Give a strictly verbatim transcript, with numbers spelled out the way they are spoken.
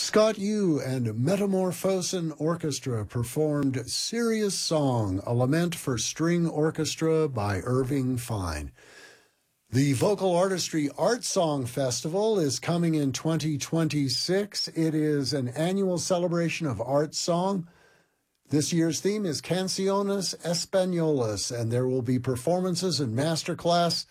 Scott Yu and Metamorphosen Orchestra performed Serious Song, a lament for string orchestra by Irving Fine. The Vocal Artistry Art Song Festival is coming in twenty twenty-six. It is an annual celebration of art song. This year's theme is Canciones Españolas, and there will be performances and masterclass